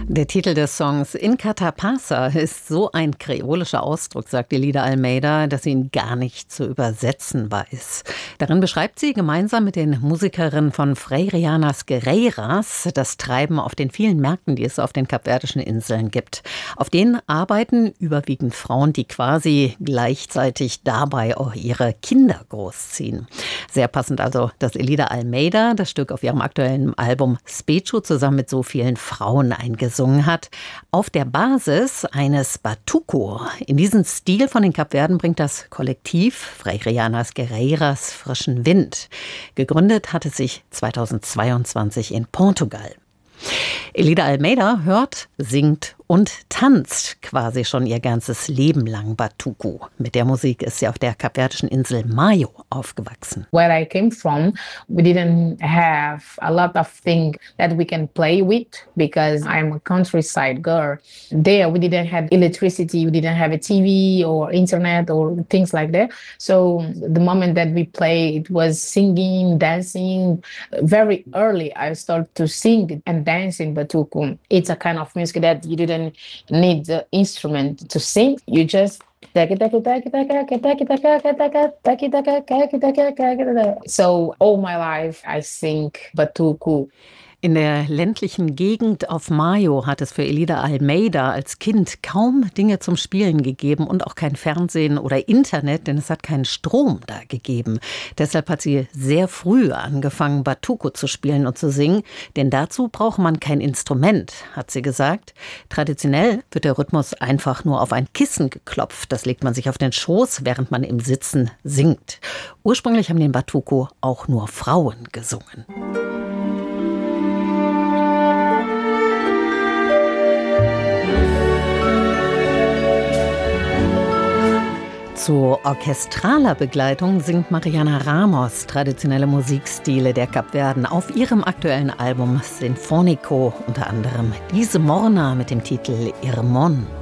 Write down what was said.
Der Titel des Songs Inkatha Pasa ist so ein kreolischer Ausdruck, sagt Elida Almeida, dass sie ihn gar nicht zu übersetzen weiß. Darin beschreibt sie gemeinsam mit den Musikerinnen von Freirianas Guerreiras das Treiben auf den vielen Märkten, die es auf den kapverdischen Inseln gibt. Auf denen arbeiten überwiegend Frauen, die quasi gleichzeitig dabei auch ihre Kinder großziehen. Sehr passend also, dass Elida Almeida das Stück auf ihrem aktuellen Album Spechu zusammen mit so vielen Frauen eingesungen hat, auf der Basis eines Batuco. In diesen Stil von den Kapverden bringt das Kollektiv Freirianas Guerreiras frischen Wind. Gegründet hat es sich 2022 in Portugal. Elida Almeida hört, singt und tanzt quasi schon ihr ganzes Leben lang Batuco. Mit der Musik ist sie auf der kapverdischen Insel Maio aufgewachsen. Where I came from, we didn't have a lot of things that we can play with because I'm a countryside girl. There we didn't have electricity, we didn't have a TV or internet or things like that. So the moment that we play, it was singing, dancing. Very early I started to sing and dance in Batuco. It's a kind of music that you didn't need the instrument to sing. You just so all my life I sing Batuco. In der ländlichen Gegend auf Maio hat es für Elida Almeida als Kind kaum Dinge zum Spielen gegeben und auch kein Fernsehen oder Internet, denn es hat keinen Strom da gegeben. Deshalb hat sie sehr früh angefangen, Batuco zu spielen und zu singen, denn dazu braucht man kein Instrument, hat sie gesagt. Traditionell wird der Rhythmus einfach nur auf ein Kissen geklopft. Das legt man sich auf den Schoß, während man im Sitzen singt. Ursprünglich haben den Batuco auch nur Frauen gesungen. Zu orchestraler Begleitung singt Mariana Ramos traditionelle Musikstile der Kapverden auf ihrem aktuellen Album Sinfonico, unter anderem diese Morna mit dem Titel Irmon.